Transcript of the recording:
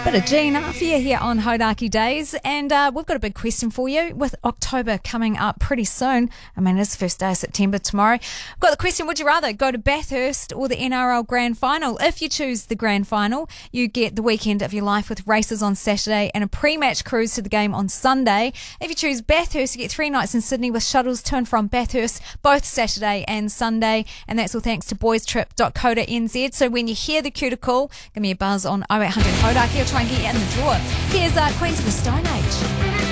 Bit of Gina for you here on Hodaki Days, and we've got a big question for you with October coming up pretty soon. I mean, it's the first day of September tomorrow. We've got the question, would you rather go to Bathurst or the NRL Grand Final? If you choose the Grand Final, you get the weekend of your life with races on Saturday and a pre-match cruise to the game on Sunday. If you choose Bathurst, you get 3 nights in Sydney with shuttles to and from Bathurst, both Saturday and Sunday, and that's all thanks to boystrip.co.nz. So when you hear the cue to call, give me a buzz on 0800 Hodaki. I'll try and get you in the drawer. Here's Queens of the Stone Age.